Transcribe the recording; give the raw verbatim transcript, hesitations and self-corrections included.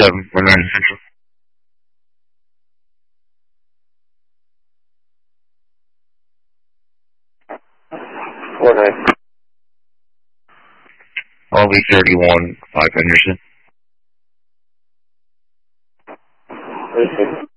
seven, one nine Central. four nine. L V thirty-one, five Henderson. Listen.